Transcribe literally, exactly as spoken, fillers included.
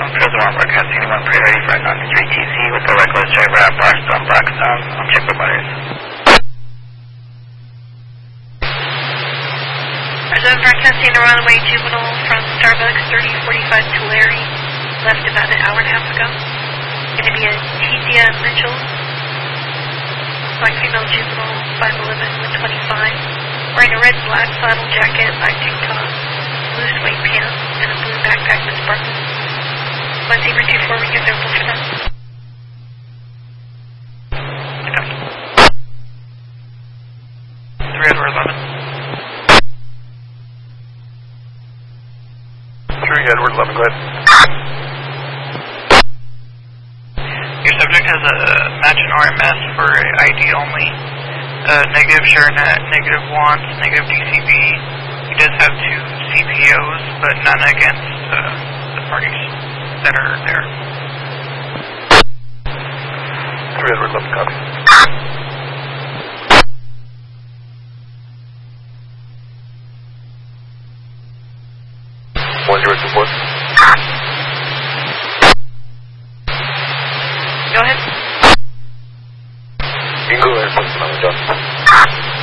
President Broadcast anyone priority for a non-three T C with the reckless driver at Barstone Blackstone. I'll check the butters. President Broadcasting a runaway juvenile from Starbucks thirty forty-five Tulare. Left about an hour and a half ago. Going to be a Tizia Mitchell. Black female juvenile, five eleven, one twenty-five. Wearing a red black flannel jacket, black tank top, blue suede pants, and a blue backpack with sparkles. one zero two four, we get available for that. three Edward eleven. three Edward eleven, go ahead. Your subject has a match in R M S for I D only. Uh, negative ShareNet, negative wants, negative D C B. He does have two C P Os, but none against uh, the parties that are there. three Edward eleven, copy. one zero two four. Go ahead.